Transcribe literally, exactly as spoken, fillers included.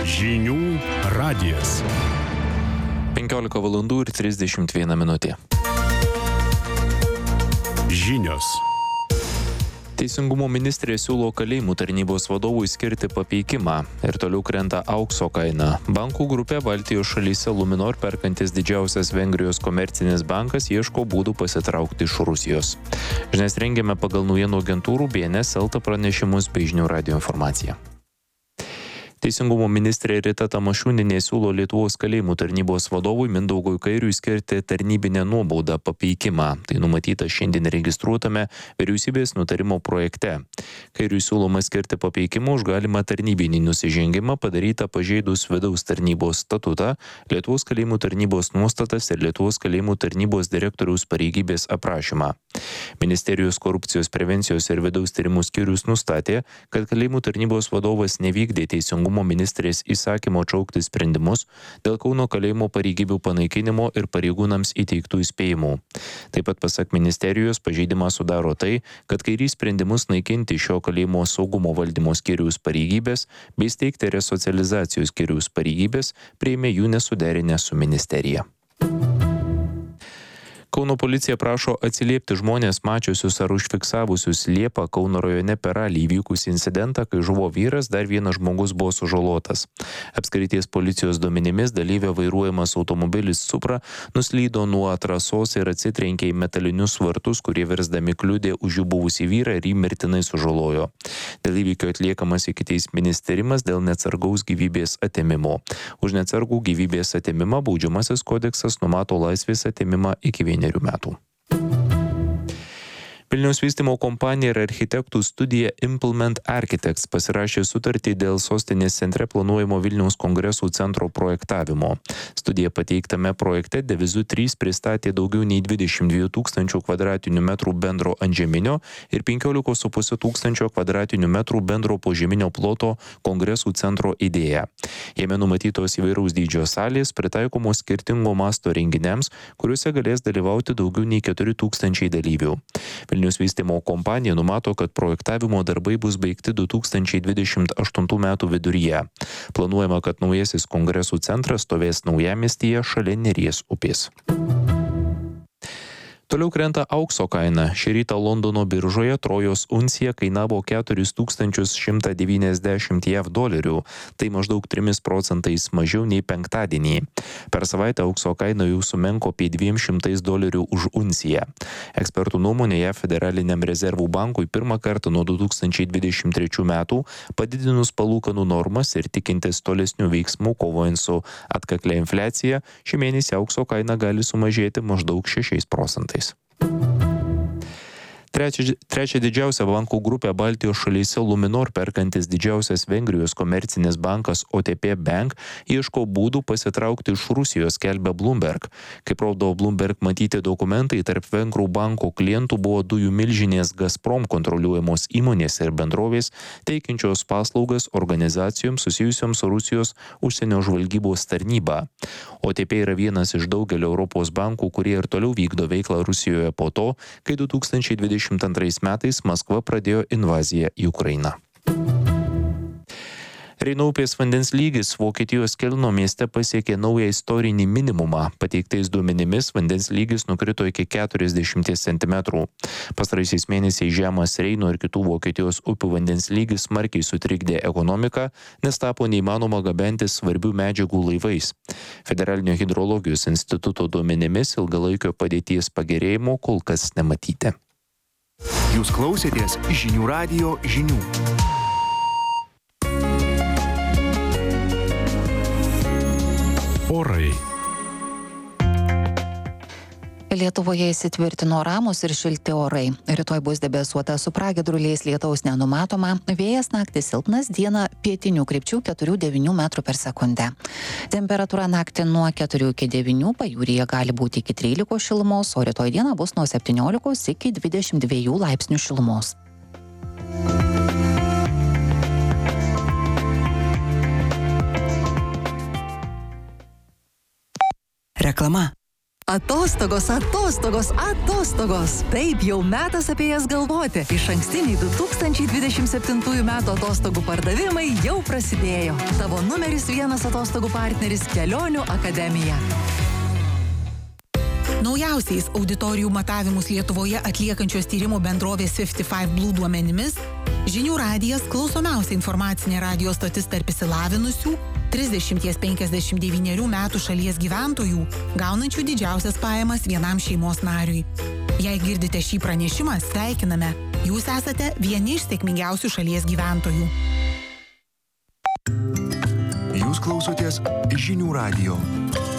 Žinių radijas. penkiolika valandų ir trisdešimt viena minutė. Žinios. Teisingumo ministrė siūlo kalėjimų tarnybos vadovui skirti papeikimą ir toliau krenta aukso kaina. Bankų grupė Baltijos šalyse Luminor, perkantis didžiausias Vengrijos komercinis bankas, ieško būdų pasitraukti iš Rusijos. Žinias rengiame pagal naujienų agentūrų B N S L T pranešimus bei Žinių radijo informaciją. Teisingumo ministrė Rita Tamašunienė siūlo Lietuvos kalėjimų tarnybos vadovui Mindaugui Kairiui skirti tarnybinę nuobaudą papeikimą. Tai numatyta šiandien registruotame vyriausybės nutarimo projekte. Kairiui siūloma skirti papeikimą už galimą tarnybinį nusižengimą padarytą pažeidus vidaus tarnybos statutą, Lietuvos kalėjimų tarnybos nuostatas ir Lietuvos kalėjimų tarnybos direktoriaus pareigybės aprašymą. Ministerijos korupcijos prevencijos ir vidaus tyrimų skyrius nustatė, kad kalėjimų tarnybos vadovas nevykdė teisingumo ministrės įsakymo atšaukti sprendimus dėl Kauno kalėjimo pareigybių panaikinimo ir pareigūnams įteiktų įspėjimų. Taip pat pasak ministerijos pažeidimą sudaro tai, kad Kairys sprendimus naikinti šio kalėjimo saugumo valdymo skyriaus pareigybės bei steigti resocializacijos skyriaus pareigybės priėmė jų nesuderinę su ministerija. Kauno policija prašo atsiliepti žmonės mačiusius ar užfiksavusius Liepą Kauno rajone per Ralį įvykusį incidentą, kai žuvo vyras, dar vienas žmogus buvo sužalotas. Apskrities policijos duomenimis dalyvio vairuojamas automobilis Supra nuslydo nuo trasos ir atsitrenkė į metalinius vartus, kurie virsdami kliudė už jų buvusį vyrą ir jį mirtinai sužalojo. Dėl įvykio atliekamas ikiteisminis tyrimas dėl neatsargaus gyvybės atėmimo. Už neatsargų gyvybės atėmimą baudžiamasis kodeksas numato laisvės atėmimą iki vienerių metų. Vilniaus vystymo kompanija ir architektų studija Implement Architects pasirašė sutartį dėl sostinės centre planuojamo Vilniaus kongresų centro projektavimo. Studija pateiktame projekte devizu trys pristatė daugiau nei dvidešimt dviejų tūkstančių kvadratinių metrų bendro antžeminio ir penkiolika su puse tūkstančio kvadratinių metrų bendro požeminio ploto kongresų centro idėją. Jame numatytos įvairaus dydžio salės, pritaikomos skirtingo masto renginiams, kuriuose galės dalyvauti daugiau nei keturi tūkstančiai dalyvių. Vilniaus vystymo kompanija numato, kad projektavimo darbai bus baigti du tūkstančiai dvidešimt aštuntų metų viduryje. Planuojama, kad naujasis kongresų centras stovės Naujamiestyje šalia Neries upės. Toliau krenta aukso kaina. Šį rytą Londono biržoje trojos uncija kainavo keturis tūkstančius šimtą devyniasdešimt jav dolerių, tai maždaug trimis procentais mažiau nei penktadienį. Per savaitę aukso kaina jau sumenko apie dviem šimtais dolerių už unciją. Ekspertų nuomonė jav Federaliniam rezervų bankui pirmą kartą nuo du tūkstančiai dvidešimt trečių metų padidinus palūkanų normas ir tikintis tolesnių veiksmų kovojant su atkaklia infliacija, šį mėnesį aukso kaina gali sumažėti maždaug šešiais procentais. Trečia, trečia didžiausia bankų grupė Baltijos šalyse Luminor, perkantis didžiausias Vengrijos komercinis bankas O T P Bank, ieško būdų pasitraukti iš Rusijos, skelbia Bloomberg. Kaip rodo Bloomberg matyti dokumentai, tarp vengrų banko klientų buvo dujų milžinės Gazprom kontroliuojamos įmonės ir bendrovės, teikiančios paslaugas organizacijoms susijusioms su Rusijos užsienio žvalgybos tarnyba. O T P yra vienas iš daugelio Europos bankų, kurie ir toliau vykdo veiklą Rusijoje po to, kai du tūkstančiai dvidešimt antrais metais Maskva pradėjo invaziją į Ukrainą. Reino upės vandens lygis Vokietijos Kelno mieste pasiekė naują istorinį minimumą. Pateiktais duomenimis vandens lygis nukrito iki keturiasdešimt centimetrų. Pastaraisiais mėnesiais žemas Reino ir kitų Vokietijos upių vandens lygis smarkiai sutrikdė ekonomiką, nes tapo neįmanoma gabenti svarbių medžiagų laivais. Federalinio hidrologijos instituto duomenimis ilgalaikio padėties pagerėjimo kol kas nematyti. Jūs klausėtės Žinių radijo žinių. Orai. Lietuvoje įsitvirtino ramūs ir šilti orai. Rytoj bus debesuota su pragiedruliais, lietaus nenumatoma, vėjas naktį silpnas, dieną pietinių krypčių keturi devyni metrų per sekundę. Temperatūra naktį nuo keturių iki devynių, pajūryje gali būti iki trylikos šilumos, o rytoj dieną bus nuo septyniolikos iki dvidešimt dviejų laipsnių šilumos. Reklama. Atostogos, atostogos, atostogos. Taip, jau metas apie jas galvoti. Išankstiniai du tūkstančiai dvidešimt septintųjų metų atostogų pardavimai jau prasidėjo. Tavo numeris vienas atostogų partneris Kelionių akademija. Naujausiais auditorijų matavimus Lietuvoje atliekančios tyrimų bendrovės penkiasdešimt penki Blue duomenimis, Žinių radijas klausomiausia informacinė radijo stotis tarp išsilavinusių trisdešimt penkiasdešimt devynių metų šalies gyventojų, gaunančių didžiausias pajamas vienam šeimos nariui. Jei girdite šį pranešimą, sveikiname. Jūs esate vieni iš sėkmingiausių šalies gyventojų. Jūs klausotės Žinių radijo.